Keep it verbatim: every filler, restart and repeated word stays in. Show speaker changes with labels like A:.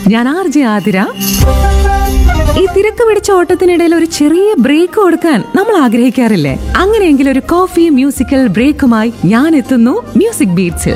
A: ഞാൻ R J Athira. ഈ തിരക്ക് പിടിച്ച ഓട്ടത്തിനിടയിൽ ഒരു ചെറിയ ബ്രേക്ക് കൊടുക്കാൻ നമ്മൾ ആഗ്രഹിക്കാറില്ലേ? അങ്ങനെയെങ്കിൽ ഒരു കോഫി മ്യൂസിക്കൽ ബ്രേക്കുമായി ഞാൻ എത്തുന്നു മ്യൂസിക് ബീറ്റ്സിൽ.